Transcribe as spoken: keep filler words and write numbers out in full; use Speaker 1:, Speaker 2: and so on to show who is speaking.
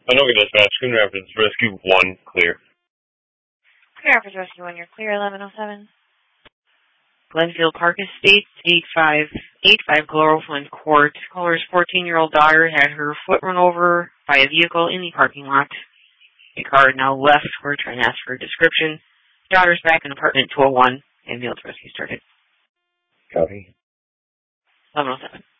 Speaker 1: Anoka Dispatch, Schooner Rapids Rescue one, clear.
Speaker 2: Schooner Rapids Rescue one, you're clear, eleven oh seven.
Speaker 3: Glenfield Park Estates, eight five eight five Glorflin Court. Caller's fourteen-year-old daughter had her foot run over by a vehicle in the parking lot. The car now left. We're trying to ask for a description. Daughter's back in apartment two oh one. Ambulance rescue started.
Speaker 1: Copy.
Speaker 3: eleven oh seven.